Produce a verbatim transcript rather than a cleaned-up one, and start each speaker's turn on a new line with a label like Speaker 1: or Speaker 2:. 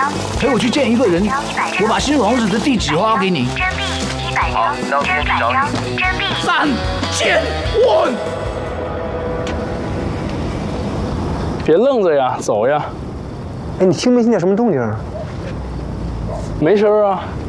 Speaker 1: 陪我去见一个人，我把新王子的地址发给你。
Speaker 2: 好，那我先去找你。
Speaker 1: 三千万！
Speaker 3: 别愣着呀，走呀！
Speaker 4: 哎，你听没听见什么动静？
Speaker 3: 没声啊。